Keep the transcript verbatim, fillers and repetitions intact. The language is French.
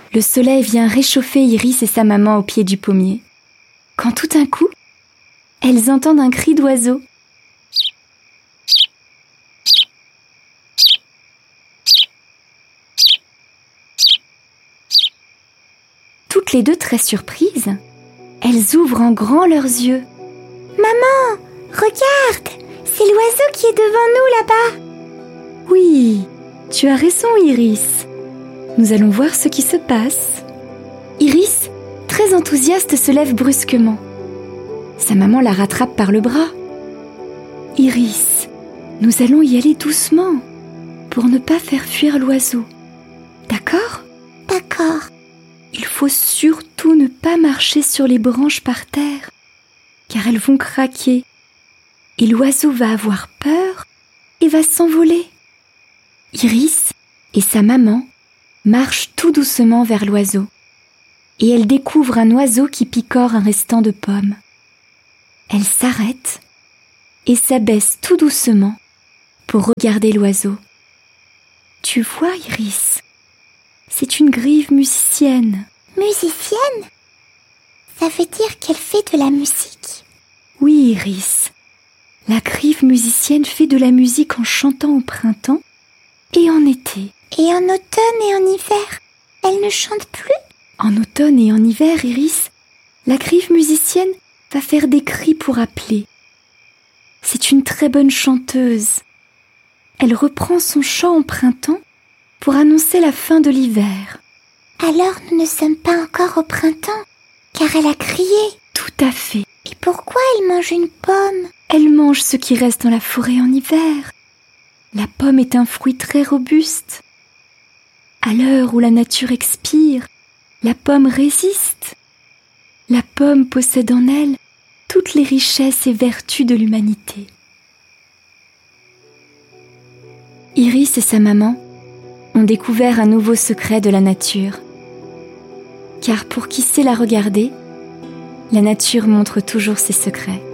le soleil vient réchauffer Iris et sa maman au pied du pommier. Quand tout d'un coup, elles entendent un cri d'oiseau. Toutes les deux très surprises, elles ouvrent en grand leurs yeux. « Maman, regarde, c'est l'oiseau qui est devant nous là-bas !» Oui, tu as raison Iris. Nous allons voir ce qui se passe. Iris, très enthousiaste, se lève brusquement. Sa maman la rattrape par le bras. « Iris, nous allons y aller doucement pour ne pas faire fuir l'oiseau. D'accord ? D'accord. Il faut surtout ne pas marcher sur les branches par terre, car elles vont craquer, et l'oiseau va avoir peur et va s'envoler. » Iris et sa maman marchent tout doucement vers l'oiseau, et elle découvre un oiseau qui picore un restant de pomme. Elle s'arrête et s'abaisse tout doucement pour regarder l'oiseau. Tu vois, Iris, c'est une grive musicienne. Musicienne ? Ça veut dire qu'elle fait de la musique ? Oui, Iris. La grive musicienne fait de la musique en chantant au printemps et en été. Et en automne et en hiver, elle ne chante plus ? En automne et en hiver, Iris, la grive musicienne va faire des cris pour appeler. C'est une très bonne chanteuse. Elle reprend son chant au printemps pour annoncer la fin de l'hiver. Alors nous ne sommes pas encore au printemps, car elle a crié. Tout à fait. Et pourquoi elle mange une pomme ? Elle mange ce qui reste dans la forêt en hiver. La pomme est un fruit très robuste. À l'heure où la nature expire, la pomme résiste. La pomme possède en elle toutes les richesses et vertus de l'humanité. Iris et sa maman ont découvert un nouveau secret de la nature. Car pour qui sait la regarder, la nature montre toujours ses secrets.